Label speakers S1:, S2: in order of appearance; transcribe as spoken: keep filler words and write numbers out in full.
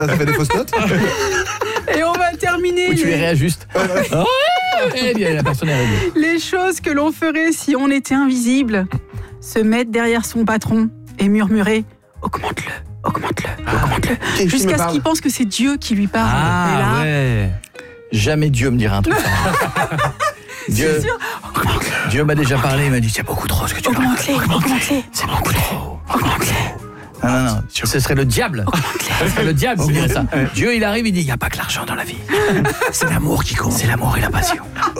S1: Ça fait des fausses notes.
S2: Et on va terminer
S3: Ou tu les
S2: les,
S3: réajustes. Oh, eh bien, la personne est réglée.
S2: les choses que l'on ferait si on était invisible. Se mettre derrière son patron et murmurer « Augmente-le, augmente-le, augmente-le »
S1: Qui- qui me
S2: jusqu'à ce
S1: parle
S2: qu'il pense que c'est Dieu qui lui parle. Et là,
S3: Ah ouais. Jamais Dieu me dira un truc. Dieu,
S2: c'est sûr.
S3: Dieu m'a déjà parlé, il m'a dit c'est beaucoup trop ce que tu fais.
S2: Augmente-les, augmente-les,
S3: C'est beaucoup trop.
S2: augmente-les.
S3: Non, non, non, ce serait le diable. Ce serait le diable qui dirait ça. Dieu, il arrive, il dit il n'y a pas que l'argent dans la vie. C'est l'amour qui compte. C'est l'amour et la passion.